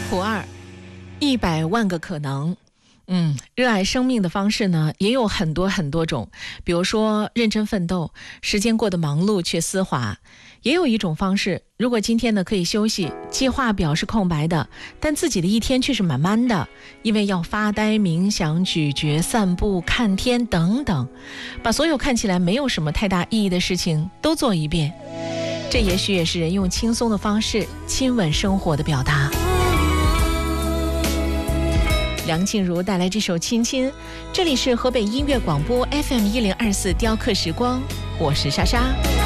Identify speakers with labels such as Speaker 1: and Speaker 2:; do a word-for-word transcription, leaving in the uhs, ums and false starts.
Speaker 1: 图二，一百万个可能。嗯，热爱生命的方式呢，也有很多很多种。比如说认真奋斗，时间过得忙碌却丝滑。也有一种方式，如果今天呢可以休息，计划表是空白的，但自己的一天却是满满的，因为要发呆、冥想、咀嚼、散步、看天等等，把所有看起来没有什么太大意义的事情都做一遍。这也许也是人用轻松的方式亲吻生活的表达。梁静茹带来这首《亲亲》，这里是河北音乐广播 F M 一零二四雕刻时光，我是莎莎。